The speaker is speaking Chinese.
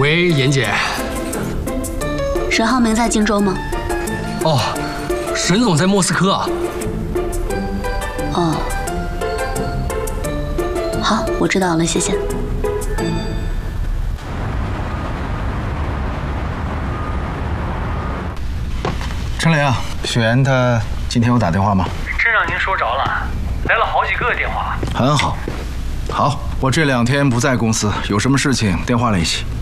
喂，妍姐。 沈浩明在荆州吗？ 哦，沈总在莫斯科啊。 哦，好，我知道了，谢谢。 陈磊啊，雪妍她今天有打电话吗？ 真让您说着了，来了好几个电话。 很好，好，我这2天不在公司，有什么事情电话联系。